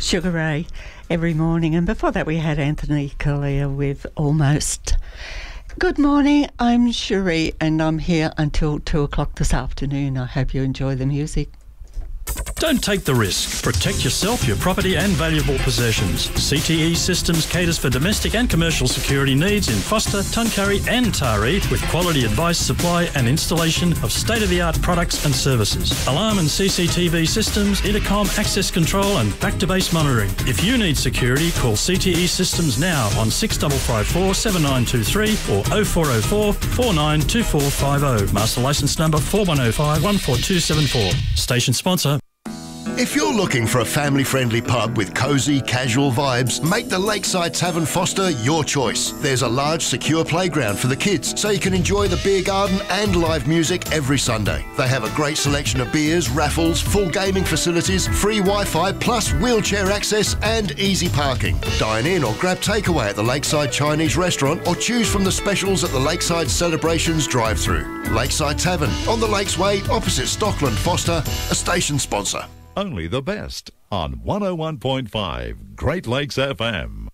Sugar Ray every morning. And before that we had Anthony Kalia with Almost. Good morning, I'm Cherie and I'm here until 2 o'clock this afternoon. I hope you enjoy the music. Don't take the risk. Protect yourself, your property and valuable possessions. CTE Systems caters for domestic and commercial security needs in Foster, Tuncurry and Taree with quality advice, supply and installation of state-of-the-art products and services. Alarm and CCTV systems, intercom, access control and back-to-base monitoring. If you need security, call CTE Systems now on 6554 7923 or 0404 492450. Master licence number 4105 14274. Station sponsor. If you're looking for a family-friendly pub with cosy, casual vibes, make the Lakeside Tavern Foster your choice. There's a large, secure playground for the kids, so you can enjoy the beer garden and live music every Sunday. They have a great selection of beers, raffles, full gaming facilities, free Wi-Fi, plus wheelchair access and easy parking. Dine in or grab takeaway at the Lakeside Chinese Restaurant or choose from the specials at the Lakeside Celebrations drive-thru. Lakeside Tavern, on the Lakes Way, opposite Stockland Foster, a station sponsor. Only the best on 101.5 Great Lakes FM.